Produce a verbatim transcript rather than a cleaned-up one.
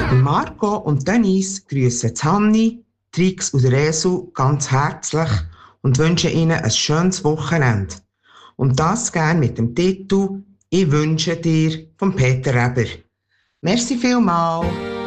Marco und Denise grüßen Hanni, Trix und Resu ganz herzlich und wünschen ihnen ein schönes Wochenende. Und das gerne mit dem Titel «Ich wünsche dir» von Peter Reber. Merci vielmals.